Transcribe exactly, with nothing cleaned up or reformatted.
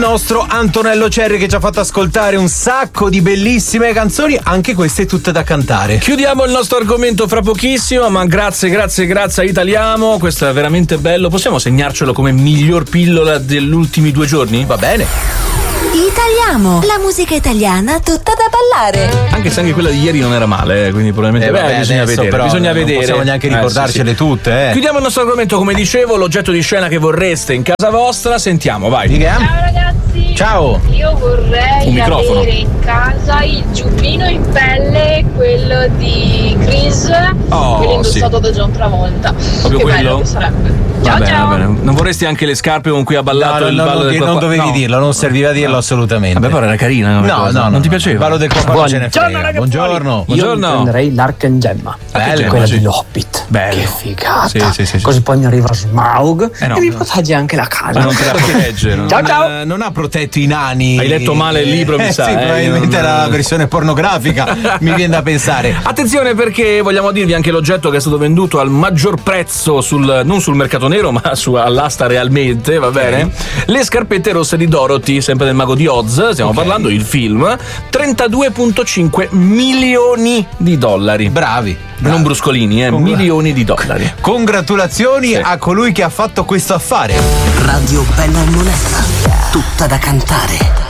nostro Antonello Cerri, che ci ha fatto ascoltare un sacco di bellissime canzoni, anche queste tutte da cantare. Chiudiamo il nostro argomento fra pochissimo, ma grazie, grazie, grazie a Italiamo, questo è veramente bello. Possiamo segnarcelo come miglior pillola degli ultimi due giorni? Va bene. Italiamo, la musica italiana tutta da ballare. Anche se anche quella di ieri non era male, eh, quindi probabilmente eh, vabbè, bisogna adesso, vedere. Però bisogna non vedere. possiamo neanche ricordarcele eh, sì, sì. tutte. Eh. Chiudiamo il nostro argomento, come dicevo, l'oggetto di scena che vorreste in casa vostra. Sentiamo, vai. Dica. Ciao ragazzi. Ciao. Io vorrei avere in casa il giubbino in pelle, quello di Chris, oh, quello indossato sì. da John Travolta. Proprio che quello? bello che sarebbe. Ciao, va bene, ciao. Va bene. Non vorresti anche le scarpe con cui ha ballato no, il no, ballo no, del non dovevi no. dirlo, non serviva dirlo no. assolutamente. Vabbè, però era carina. No, cosa. no, no, non ti no, piaceva? Il ballo del papà non ce ne frega. Buongiorno. Buongiorno. Io prenderei l'Arcangemma, Bello, quella sì. di Hobbit. Bello. Che figata. Sì, sì, sì, sì. Così poi mi arriva Smaug eh no, e mi no. protegge anche la casa. Ma non te la protegge. No? Ciao ciao. Non, non ha protetto i nani. Hai letto male il libro, mi eh, sa. Sì, eh, probabilmente non... era la versione pornografica. Mi viene da pensare. Attenzione, perché vogliamo dirvi anche l'oggetto che è stato venduto al maggior prezzo sul, non sul mercato nero, ma su, all'asta realmente, va bene? Okay. Le scarpette rosse di Dorothy, sempre del Mago di Oz, stiamo okay. parlando, il film, trentadue virgola cinque milioni di dollari. Bravi. Bravi. Non bruscolini, eh, Congra- milioni di dollari. Congratulazioni sì. a colui che ha fatto questo affare. Radio Bella e Monella, tutta da cantare.